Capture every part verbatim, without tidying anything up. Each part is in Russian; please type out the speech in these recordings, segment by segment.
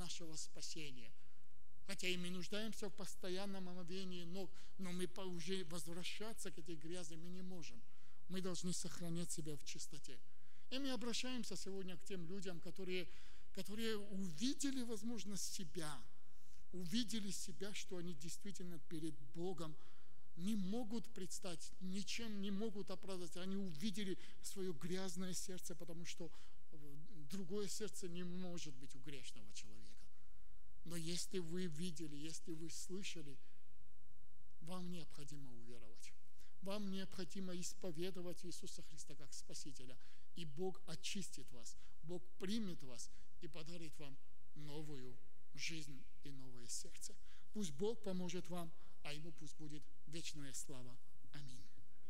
нашего спасения. Хотя и мы нуждаемся в постоянном омовении ног, но мы уже возвращаться к этой грязи мы не можем. Мы должны сохранять себя в чистоте. И мы обращаемся сегодня к тем людям, которые, которые увидели, возможно, себя, увидели себя, что они действительно перед Богом не могут предстать, ничем не могут оправдаться. Они увидели свое грязное сердце, потому что другое сердце не может быть у грешного человека. Но если вы видели, если вы слышали, вам необходимо уверовать. Вам необходимо исповедовать Иисуса Христа как Спасителя. И Бог очистит вас, Бог примет вас и подарит вам новую жизнь и новое сердце. Пусть Бог поможет вам, а Ему пусть будет вечная слава. Аминь.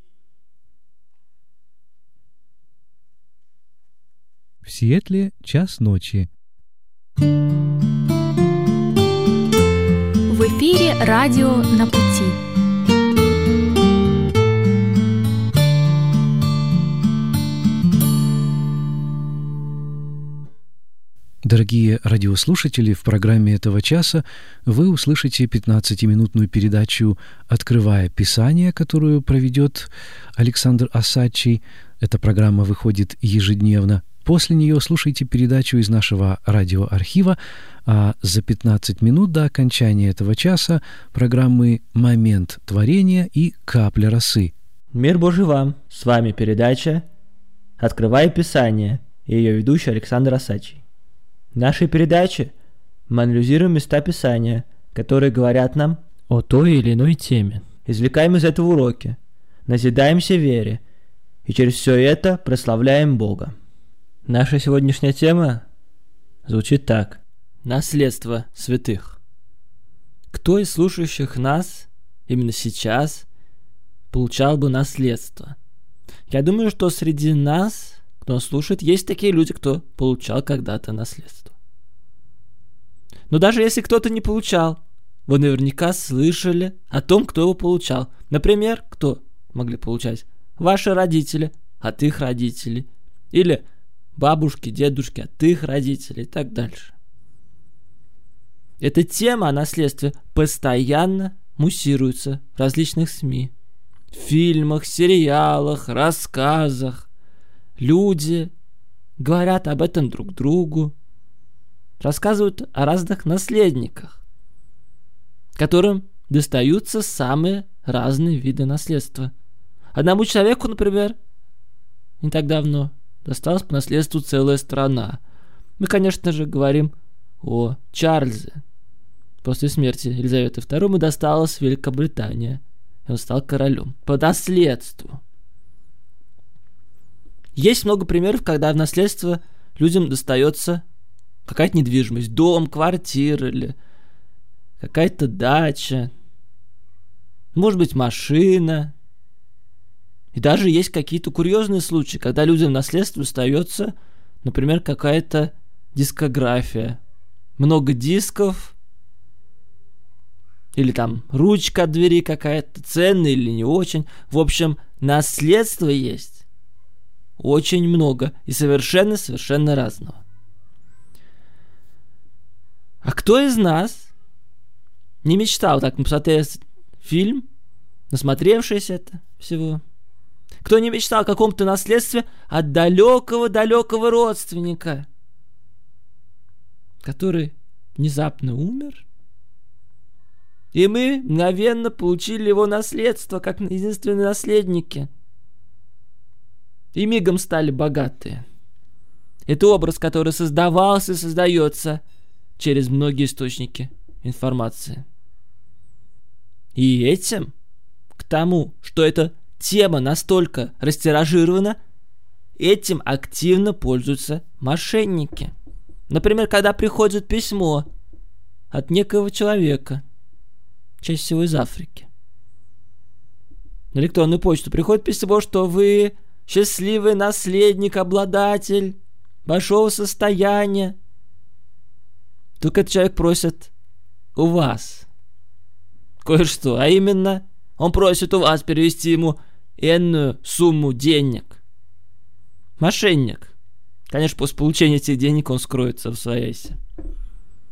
В Сиэтле час ночи. В эфире радио «На пути». Дорогие радиослушатели, в программе этого часа вы услышите пятнадцатиминутную передачу «Открывая Писание», которую проведет Александр Осадчий. Эта программа выходит ежедневно. После нее слушайте передачу из нашего радиоархива, а за пятнадцать минут до окончания этого часа программы «Момент творения» и «Капля росы». Мир Божий вам! С вами передача «Открывая Писание» и ее ведущий Александр Осадчий. В нашей передаче мы анализируем места Писания, которые говорят нам о той или иной теме. Извлекаем из этого уроки, назидаемся вере и через все это прославляем Бога. Наша сегодняшняя тема звучит так. Наследство святых. Кто из слушающих нас именно сейчас получал бы наследство? Я думаю, что среди нас, кто слушает, есть такие люди, кто получал когда-то наследство. Но даже если кто-то не получал, вы наверняка слышали о том, кто его получал. Например, кто могли получать? Ваши родители от их родителей. Или бабушки, дедушки от их родителей и так дальше. Эта тема о наследстве постоянно муссируется в различных СМИ, в фильмах, сериалах, рассказах. Люди говорят об этом друг другу, рассказывают о разных наследниках, которым достаются самые разные виды наследства. Одному человеку, например, не так давно досталась по наследству целая страна. Мы, конечно же, говорим о Чарльзе. После смерти Елизаветы второй ему досталась Великобритания, и он стал королем по наследству. Есть много примеров, когда в наследство людям достается какая-то недвижимость, дом, квартира или какая-то дача, может быть, машина. И даже есть какие-то курьезные случаи, когда людям в наследство достается, например, какая-то дискография, много дисков, или там ручка от двери какая-то, ценная или не очень. В общем, наследство есть очень много и совершенно-совершенно разного. А кто из нас не мечтал, так, посмотрев фильм, насмотревшись это всего, кто не мечтал о каком-то наследстве от далекого-далекого родственника, который внезапно умер, и мы мгновенно получили его наследство как единственные наследники, и мигом стали богатые. Это образ, который создавался и создается через многие источники информации. И этим, к тому, что эта тема настолько растиражирована, этим активно пользуются мошенники. Например, когда приходит письмо от некого человека, чаще всего из Африки, на электронную почту приходит письмо, что вы счастливый наследник, обладатель большого состояния. Только этот человек просит у вас кое-что, а именно он просит у вас перевести ему энную сумму денег. Мошенник. Конечно, после получения этих денег он скроется в своясе.